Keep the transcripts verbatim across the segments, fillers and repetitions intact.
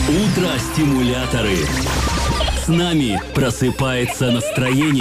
Утро-стимуляторы. С нами просыпается настроение.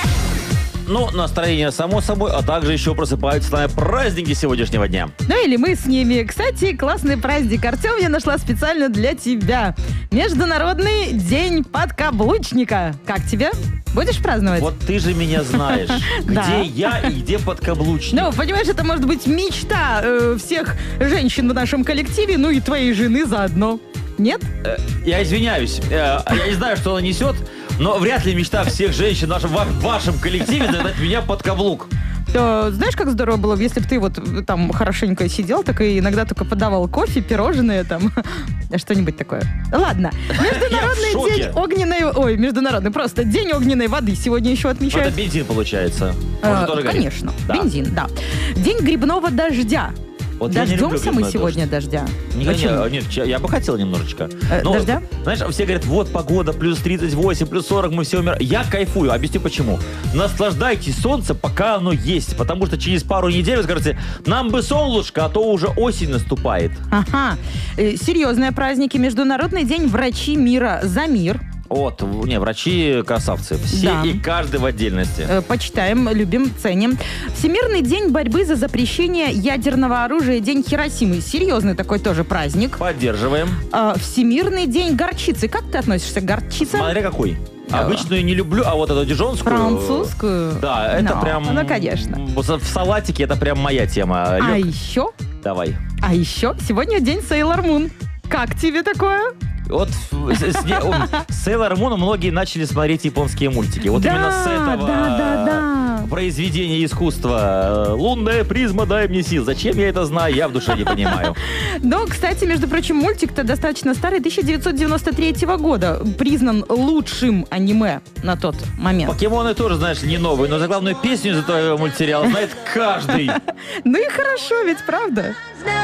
Ну, настроение само собой, а также еще просыпаются с нами праздники сегодняшнего дня. Ну или мы с ними. Кстати, классный праздник, Артем, я нашла специально для тебя. Международный день подкаблучника. Как тебе? Будешь праздновать? Вот ты же меня знаешь. Да. Где я и где подкаблучник? Ну, понимаешь, это может быть мечта э, всех женщин в нашем коллективе, ну и твоей жены заодно. Нет? Э, Я извиняюсь. Э, Я не знаю, что она несет, но вряд ли мечта всех женщин в нашем, в вашем коллективе загнать меня под каблук. То, знаешь, как здорово было, если бы ты вот там хорошенько сидел, так и иногда только подавал кофе, пирожные там, что-нибудь такое. Ладно. Международный Я в шоке. день огненной... Ой, международный, просто день огненной воды сегодня еще Ну, отмечают. это бензин получается. Он Э, же тоже горит. Конечно, Да. бензин, да. День грибного дождя. Вот я не люблю Дождемся мы грибной сегодня дождя? Не, Почему? не, нет, я бы хотел немножечко. Э, Но, дождя? Знаешь, все говорят, вот погода, плюс тридцать восемь, плюс сорок, мы все умираем. Я кайфую, объясню почему. Наслаждайтесь солнцем, пока оно есть. Потому что через пару недель вы скажете, нам бы солнышко, а то уже осень наступает. Ага. Э, Серьезные праздники. Международный день врачи мира за мир. Вот, не, врачи красавцы. Все Да. и каждый в отдельности. Э, Почитаем, любим, ценим. Всемирный день борьбы за запрещение ядерного оружия. День Хиросимы. Серьезный такой тоже праздник. Поддерживаем. А, Всемирный день горчицы. Как ты относишься к горчице? Смотря какой. Да. Обычную не люблю, а вот эту дижонскую... Французскую? Да, это Ну, прям... ну, конечно. В салатике это прям моя тема. А Лёг, еще, давай. а еще сегодня день Sailor Moon. Как тебе такое? Вот с, с, не- он- с Sailor Moon многие начали смотреть японские мультики. Вот да, именно с этого да, да, да. произведения искусства. Лунная призма, дай мне сил. Зачем я это знаю, я в душе не понимаю. Но, кстати, между прочим, мультик-то достаточно старый, тысяча девятьсот девяносто третьего года. Признан лучшим аниме на тот момент. Покемоны тоже, знаешь, не новые, но заглавную песню из этого мультсериала знает каждый. Ну и хорошо, ведь правда?